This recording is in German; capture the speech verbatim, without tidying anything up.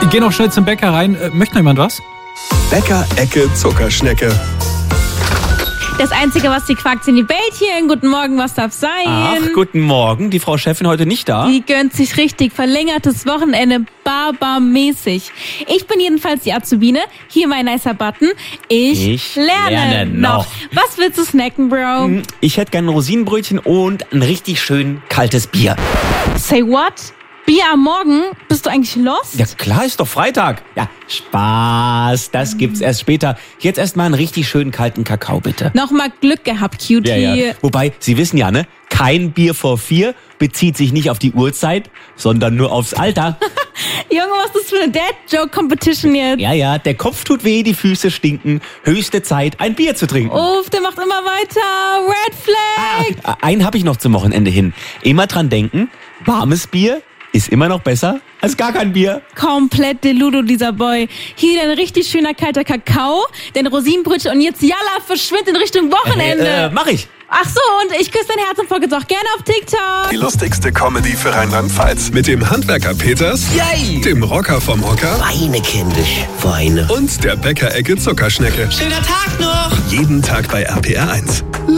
Ich gehe noch schnell zum Bäcker rein. Äh, möchte noch jemand was? Bäcker-Ecke Zuckerschnecke. Das Einzige, was sie quakt, sind die Bällchen. Guten Morgen, was darf sein? Ach, guten Morgen. Die Frau Chefin heute nicht da? Die gönnt sich richtig verlängertes Wochenende, barbarmäßig. Ich bin jedenfalls die Azubine. Hier mein nicer Button. Ich, Ich lerne, lerne noch. noch. Was willst du snacken, Bro? Ich hätte gerne ein Rosinenbrötchen und ein richtig schön kaltes Bier. Say what? Bier am Morgen? Bist du eigentlich lost? Ja klar, ist doch Freitag. Ja, Spaß, das gibt's erst später. Jetzt erst mal einen richtig schönen kalten Kakao, bitte. Nochmal Glück gehabt, Cutie. Ja, ja. Wobei, Sie wissen ja, ne? Kein Bier vor vier bezieht sich nicht auf die Uhrzeit, sondern nur aufs Alter. Junge, was ist das für eine Dad-Joke-Competition jetzt? Ja, ja, der Kopf tut weh, die Füße stinken. Höchste Zeit, ein Bier zu trinken. Uff, der macht immer weiter. Red Flag. Ah, einen habe ich noch zum Wochenende hin. Immer dran denken, warmes Bier ist immer noch besser als gar kein Bier. Komplett deludo, dieser Boy. Hier ein richtig schöner kalter Kakao, dein Rosinenbrötchen und jetzt Yalla, verschwind in Richtung Wochenende. Äh, äh, mach ich. Ach so, und ich küsse dein Herz und folge jetzt auch gerne auf TikTok. Die lustigste Comedy für Rheinland-Pfalz. Mit dem Handwerker Peters, Yay! dem Rocker vom Hocker Weine kindisch, Weine. und der Bäcker-Ecke Zuckerschnecke. Schöner Tag noch! Jeden Tag bei R P R eins.